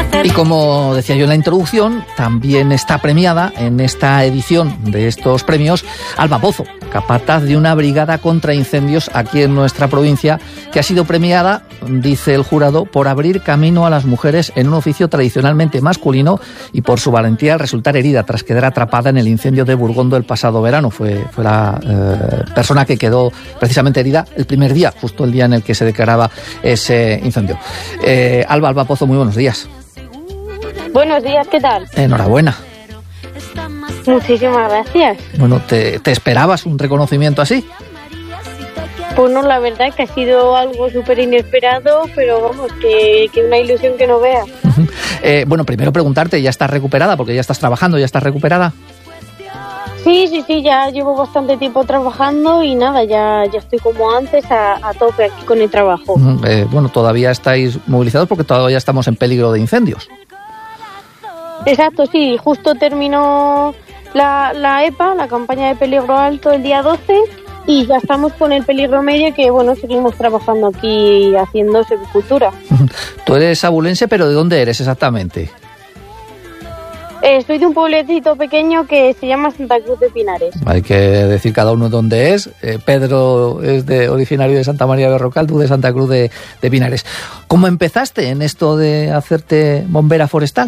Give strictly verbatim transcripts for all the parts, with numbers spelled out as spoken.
Y como decía yo en la introducción, también está premiada en esta edición de estos premios Alba Pozo, capataz de una brigada contra incendios aquí en nuestra provincia, que ha sido premiada, dice el jurado, por abrir camino a las mujeres en un oficio tradicionalmente masculino y por su valentía al resultar herida tras quedar atrapada en el incendio de Burgondo el pasado verano. Fue, fue la eh, persona que quedó precisamente herida el primer día, justo el día en el que se declaraba ese incendio. Eh, Alba, Alba Pozo, muy buenos días. Buenos días, ¿qué tal? Enhorabuena. Muchísimas gracias. Bueno, ¿te, te esperabas un reconocimiento así? Pues no, la verdad que ha sido algo súper inesperado, pero vamos, que, que una ilusión que no veas. Uh-huh. eh, bueno, primero preguntarte, ¿ya estás recuperada? Porque ya estás trabajando, ¿ya estás recuperada? Sí, sí, sí, ya llevo bastante tiempo trabajando y nada, ya, ya estoy como antes a, a tope aquí con el trabajo. Uh-huh. eh, bueno, todavía estáis movilizados porque todavía estamos en peligro de incendios. Exacto, sí, justo terminó la, la E P A, la campaña de peligro alto, el día doce, y ya estamos con el peligro medio, que bueno, seguimos trabajando aquí haciendo silvicultura. Tú eres abulense, pero ¿de dónde eres exactamente? Eh, soy de un pueblecito pequeño que se llama Santa Cruz de Pinares. Hay que decir cada uno dónde es. Eh, Pedro es de originario de Santa María de Berrocal, tú de Santa Cruz de, de Pinares. ¿Cómo empezaste en esto de hacerte bombera forestal?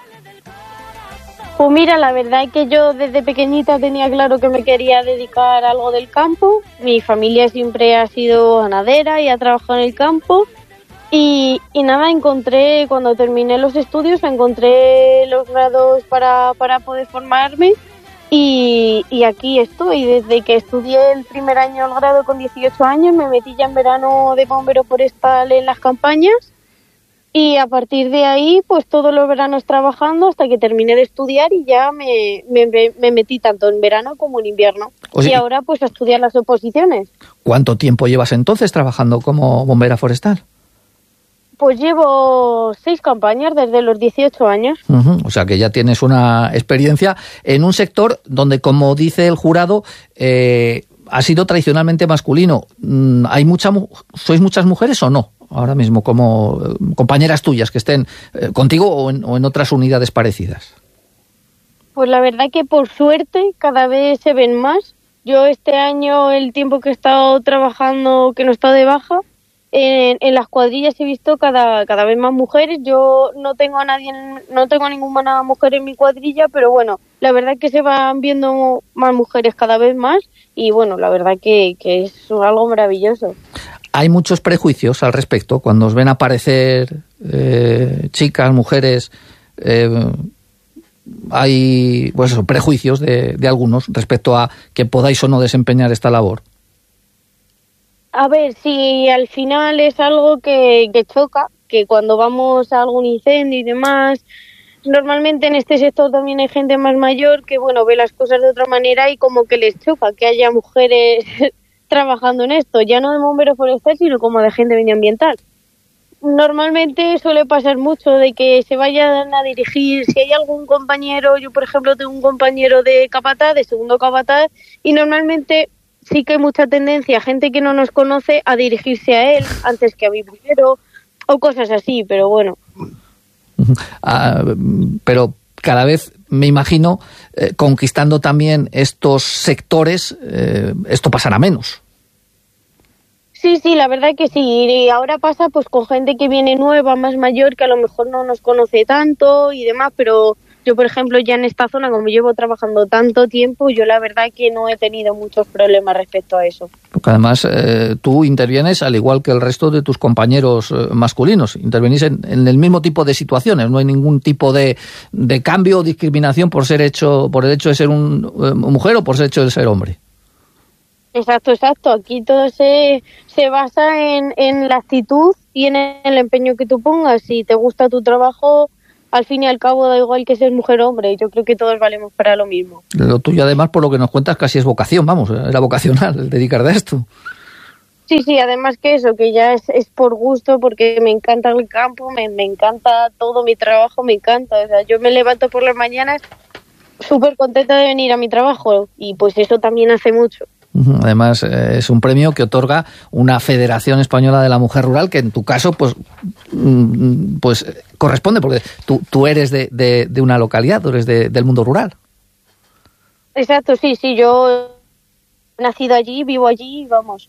Pues mira, la verdad es que yo desde pequeñita tenía claro que me quería dedicar a algo del campo. Mi familia siempre ha sido ganadera y ha trabajado en el campo. Y, y nada, encontré, cuando terminé los estudios, encontré los grados para, para poder formarme. Y, y aquí estoy. Desde que estudié el primer año el grado con dieciocho años, me metí ya en verano de bombero forestal en las campañas. Y a partir de ahí, pues todos los veranos trabajando hasta que terminé de estudiar y ya me, me, me metí tanto en verano como en invierno. O sea, y ahora pues a estudiar las oposiciones. ¿Cuánto tiempo llevas entonces trabajando como bombera forestal? Pues llevo seis campañas desde los dieciocho años. Uh-huh. O sea que ya tienes una experiencia en un sector donde, como dice el jurado, eh, ha sido tradicionalmente masculino. ¿Hay mucha, ¿Sois muchas mujeres o no? Ahora mismo, como compañeras tuyas que estén eh, contigo o en, o en otras unidades parecidas. Pues la verdad que por suerte cada vez se ven más. Yo este año, el tiempo que he estado trabajando, que no he estado de baja, en, en las cuadrillas he visto cada cada vez más mujeres. Yo no tengo a nadie, no tengo ninguna mujer en mi cuadrilla, pero bueno, la verdad que se van viendo más mujeres cada vez más y bueno, la verdad que, que es algo maravilloso. Hay muchos prejuicios al respecto. Cuando os ven aparecer eh, chicas, mujeres, eh, hay pues eso, prejuicios de, de algunos respecto a que podáis o no desempeñar esta labor. A ver, si al final es algo que, que choca, que cuando vamos a algún incendio y demás, normalmente en este sector también hay gente más mayor que bueno ve las cosas de otra manera y como que les choca que haya mujeres trabajando en esto, ya no de bombero forestal, sino como de gente medioambiental. Normalmente suele pasar mucho de que se vayan a dirigir, si hay algún compañero, yo por ejemplo tengo un compañero de capataz, de segundo capataz, y normalmente sí que hay mucha tendencia, gente que no nos conoce, a dirigirse a él antes que a mí primero, o cosas así, pero bueno. Ah, pero cada vez, me imagino, eh, conquistando también estos sectores, eh, esto pasará menos. Sí, sí, la verdad que sí. Y ahora pasa pues con gente que viene nueva, más mayor, que a lo mejor no nos conoce tanto y demás, pero yo, por ejemplo, ya en esta zona, como llevo trabajando tanto tiempo, yo la verdad que no he tenido muchos problemas respecto a eso. Porque además eh, tú intervienes al igual que el resto de tus compañeros eh, masculinos. Intervenís en, en el mismo tipo de situaciones. No hay ningún tipo de, de cambio o discriminación por ser hecho, por el hecho de ser un, eh, mujer o por el hecho de ser hombre. Exacto, exacto. Aquí todo se, se basa en, en la actitud y en el empeño que tú pongas. Si te gusta tu trabajo, al fin y al cabo da igual que seas mujer o hombre. Yo creo que todos valemos para lo mismo. Lo tuyo, además, por lo que nos cuentas, casi es vocación, vamos, era vocacional el dedicarte a esto. Sí, sí, además que eso, que ya es, es por gusto, porque me encanta el campo, me, me encanta todo mi trabajo, me encanta. O sea, yo me levanto por las mañanas súper contenta de venir a mi trabajo y pues eso también hace mucho. Además, eh, es un premio que otorga una Federación Española de la Mujer Rural, que en tu caso, pues, pues corresponde, porque tú, tú eres de, de, de una localidad, tú eres de, del mundo rural. Exacto, sí, sí, yo he nacido allí, vivo allí, vamos.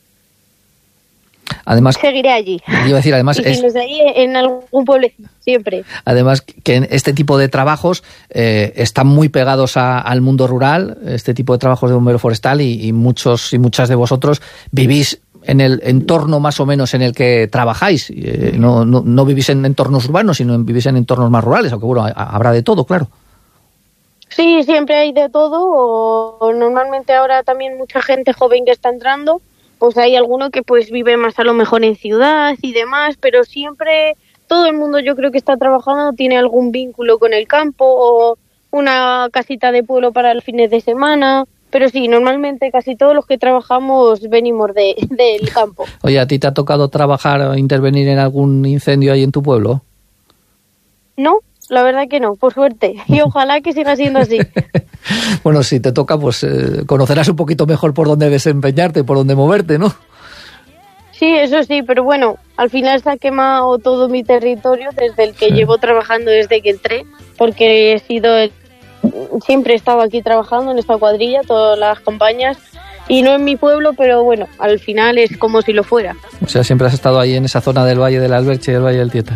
Además, seguiré allí. Iba a decir, además, y si es, no es ahí, en algún pueblecito, siempre. Además, que en este tipo de trabajos eh, están muy pegados a, al mundo rural, este tipo de trabajos de bombero forestal, y, y muchos y muchas de vosotros vivís en el entorno más o menos en el que trabajáis. Eh, no, no, no vivís en entornos urbanos, sino en, vivís en entornos más rurales, aunque bueno, habrá de todo, claro. Sí, siempre hay de todo, o, o normalmente ahora también mucha gente joven que está entrando, pues hay alguno que pues vive más a lo mejor en ciudad y demás, pero siempre todo el mundo yo creo que está trabajando, tiene algún vínculo con el campo o una casita de pueblo para los fines de semana, pero sí, normalmente casi todos los que trabajamos venimos de, del campo. Oye, ¿a ti te ha tocado trabajar o intervenir en algún incendio ahí en tu pueblo? No, la verdad que no, por suerte, y ojalá que siga siendo así. Bueno, si te toca, pues eh, conocerás un poquito mejor por dónde desempeñarte, por dónde moverte, ¿no? Sí, eso sí, pero bueno, al final se ha quemado todo mi territorio desde el que sí. llevo trabajando desde que entré, porque he sido el, siempre he estado aquí trabajando en esta cuadrilla, todas las campañas, y no en mi pueblo, pero bueno, al final es como si lo fuera. O sea, siempre has estado ahí en esa zona del Valle del Alberche y del Valle del Tietar.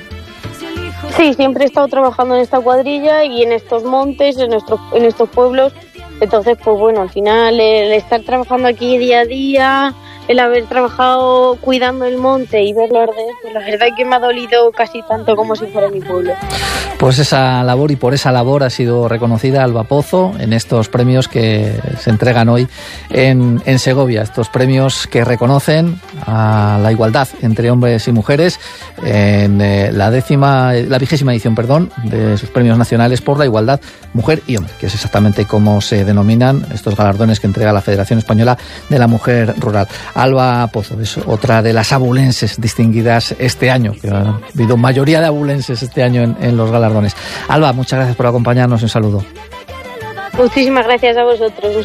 Sí, siempre he estado trabajando en esta cuadrilla y en estos montes, en estos, en estos pueblos. Entonces, pues bueno, al final el estar trabajando aquí día a día, el haber trabajado cuidando el monte y verlo arder, pues la verdad es que me ha dolido casi tanto como si fuera mi pueblo. Pues esa labor, y por esa labor ha sido reconocida Alba Pozo en estos premios que se entregan hoy en, en Segovia. Estos premios que reconocen a la igualdad entre hombres y mujeres en eh, la décima, la vigésima edición, perdón, de sus premios nacionales por la igualdad mujer y hombre, que es exactamente como se denominan estos galardones que entrega la Federación Española de la Mujer Rural. Alba Pozo es otra de las abulenses distinguidas este año, que ha habido mayoría de abulenses este año en, en los galardones. Alba, muchas gracias por acompañarnos, un saludo. Muchísimas gracias a vosotros.